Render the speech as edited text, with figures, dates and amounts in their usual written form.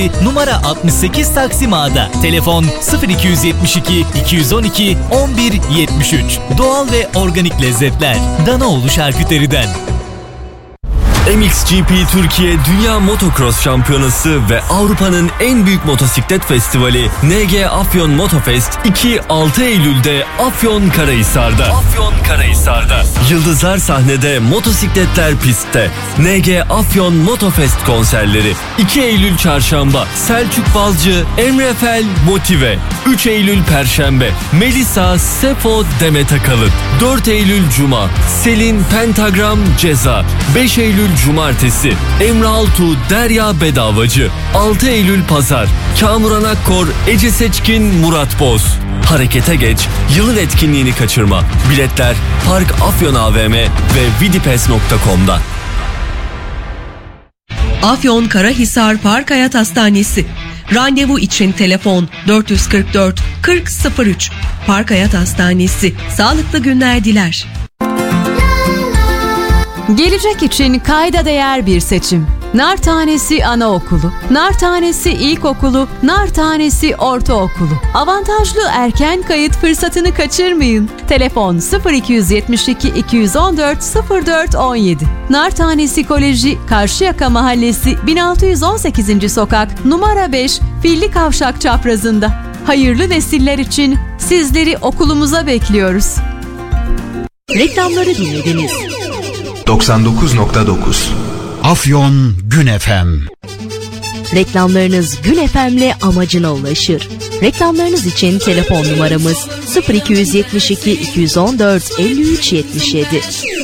Numara 68 Taksim A'da. Telefon 0272 212 11 73. Doğal ve organik lezzetler. Danaoğlu Şarküteri'den. MXGP Türkiye Dünya Motocross Şampiyonası ve Avrupa'nın en büyük motosiklet festivali NG Afyon Motofest 2-6 Eylül'de Afyonkarahisar'da. Yıldızlar sahnede, motosikletler pistte. NG Afyon Motofest konserleri 2 Eylül Çarşamba Selçuk Balcı, Emre Fel Motive. 3 Eylül Perşembe Melisa Sefo Demet Akalın. 4 Eylül Cuma Selin Pentagram Ceza. 5 Eylül Cumartesi Emre Altuğ Derya Bedavacı. 6 Eylül Pazar Kamuran Akkor, Ece Seçkin, Murat Boz. Harekete geç, yılın etkinliğini kaçırma. Biletler Park Afyon AVM ve vidipes.com'da. Afyonkarahisar Park Hayat Hastanesi. Randevu için telefon 444 4003. Park Hayat Hastanesi. Sağlıklı günler diler. Gelecek için kayda değer bir seçim. Nar Tanesi Anaokulu, Nar Tanesi İlkokulu, Nar Tanesi Ortaokulu. Avantajlı erken kayıt fırsatını kaçırmayın. Telefon 0272 214 04 17. Nar Tanesi Koleji Karşıyaka Mahallesi 1618. Sokak numara 5 Filli Kavşak çaprazında. Hayırlı nesiller için sizleri okulumuza bekliyoruz. Reklamları dinlediniz. 99.9 Afyon Gün FM. Reklamlarınız Gün FM'le amacına ulaşır. Reklamlarınız için telefon numaramız 0272 214 53 77.